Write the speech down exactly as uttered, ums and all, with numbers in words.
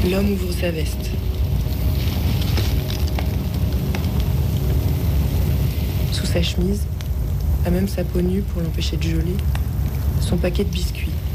L'homme ouvre sa veste. Sous sa chemise, à même sa peau nue pour l'empêcher de geler, son paquet de biscuits.